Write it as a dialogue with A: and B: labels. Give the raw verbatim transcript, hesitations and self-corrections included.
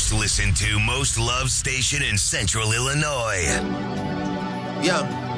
A: most listened to, most loved station in Central Illinois.
B: Yeah.